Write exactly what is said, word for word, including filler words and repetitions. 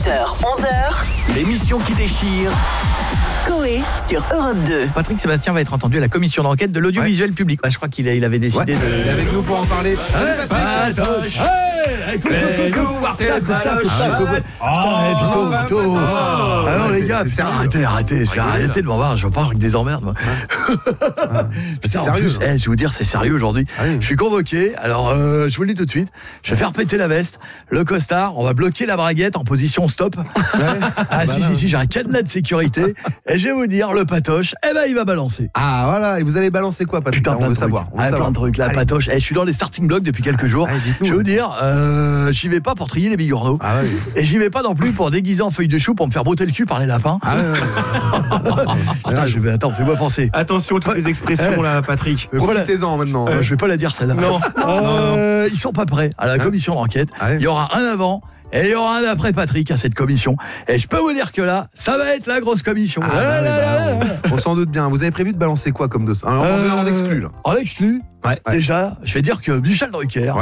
huit heures, onze heures, l'émission qui déchire. Coé sur Europe deux. Patrick Sébastien va être entendu à la commission d'enquête de l'audiovisuel ouais. public. Ouais, je crois qu'il a, il avait décidé ouais. de... Il est avec nous pour en parler. Hey, Patoche. Hey, comme ça, comme ça. Putain, Vito, Vito. Ah non, les gars, arrêtez, arrêtez. Arrêtez de m'en voir, je veux pas avec des emmerdes, moi. C'est sérieux. Je vais vous dire, c'est sérieux aujourd'hui. Je suis convoqué, alors euh, je vous le dis tout de suite, je vais faire péter la veste, le costard, on va bloquer la braguette en position stop. Ah si, si, si, j'ai un cadenas de sécurité. Et je vais vous dire, le Patoche, eh ben il va balancer. Ah voilà, et vous allez balancer quoi, Patrick? Putain, on veut savoir. On veut ah, savoir. plein de trucs, la Allez. Patoche. Eh, je suis dans les starting blocks depuis quelques jours. Allez, je vais vous dire, euh, j'y vais pas pour trier les bigorneaux. Ah ouais. Et j'y vais pas non plus pour déguiser en feuille de chou pour me faire brouter le cul par les lapins. Ah ouais. Attends, je vais, attends, fais-moi penser. Attention, toutes les expressions là, Patrick. Profitez-en maintenant. Euh, je vais pas la dire celle-là. Non. Euh, ils sont pas prêts à la commission d'enquête. Ah ouais. Il y aura un avant. Et il y aura un après Patrick à cette commission. Et je peux vous dire que là, ça va être la grosse commission. Ah, là, bah, là, bah, là, là. on, on s'en doute bien. Vous avez prévu de balancer quoi comme dos? Alors, Euh, on exclut là. En exclu, Ouais. déjà, je vais dire que Michel Drucker